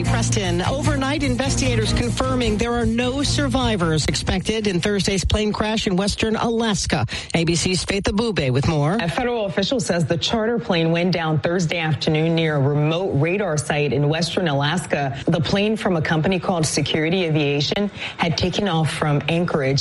Preston. Overnight, investigators confirming there are no survivors expected in Thursday's plane crash in western Alaska. ABC's Faith Abube with more. A federal official says the charter plane went down Thursday afternoon near a remote radar site in western Alaska. The plane from a company called Security Aviation had taken off from Anchorage.